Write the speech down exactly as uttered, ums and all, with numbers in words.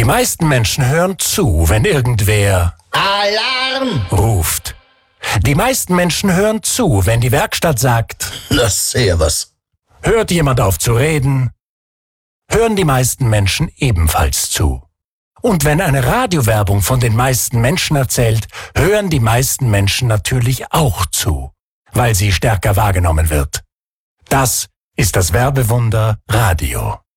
meisten Menschen hören zu, wenn irgendwer Alarm ruft. Die meisten Menschen hören zu, wenn die Werkstatt sagt, na servus. Hört jemand auf zu reden, hören die meisten Menschen ebenfalls zu. Und wenn eine Radiowerbung von den meisten Menschen erzählt, hören die meisten Menschen natürlich auch zu, weil sie stärker wahrgenommen wird. Das ist das Werbewunder Radio.